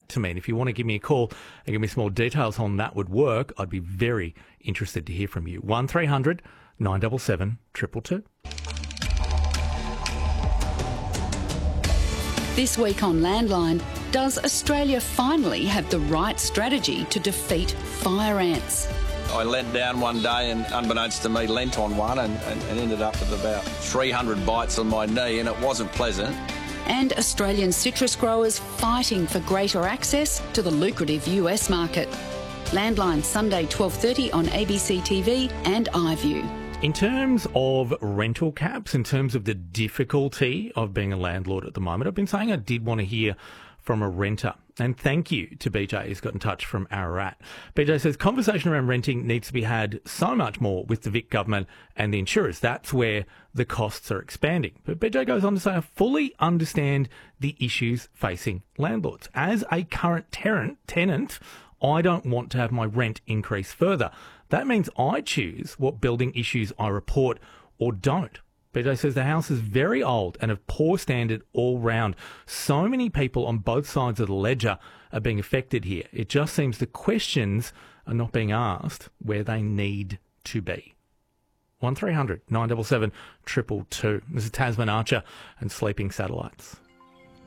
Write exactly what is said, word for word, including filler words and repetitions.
to mean. If you want to give me a call and give me some more details on that would work, I'd be very interested to hear from you. one three hundred nine seven seven two two two. This week on Landline, does Australia finally have the right strategy to defeat fire ants? I leant down one day and, unbeknownst to me, leant on one and, and, and ended up with about three hundred bites on my knee, and it wasn't pleasant. And Australian citrus growers fighting for greater access to the lucrative U S market. Landline, Sunday twelve thirty on A B C T V and iView. In terms of rental caps, in terms of the difficulty of being a landlord at the moment, I've been saying I did want to hear from a renter. And thank you to B J, who's got in touch from Ararat. B J says, conversation around renting needs to be had so much more with the Vic government and the insurers. That's where the costs are expanding. But B J goes on to say, I fully understand the issues facing landlords. As a current tenant, tenant, I don't want to have my rent increase further. That means I choose what building issues I report or don't. B J says the house is very old and of poor standard all round. So many people on both sides of the ledger are being affected here. It just seems the questions are not being asked where they need to be. one three hundred nine seven seven two two two. This is Tasman Archer and Sleeping Satellites.